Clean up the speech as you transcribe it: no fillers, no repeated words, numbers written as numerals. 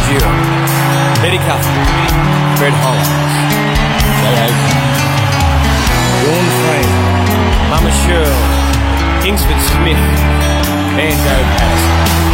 Dewar, Betty Cuthbert, Fred Hollows, J.A. Dawn Fraser, Mama Shirley, Kingsford Smith, Van Gogh Patterson.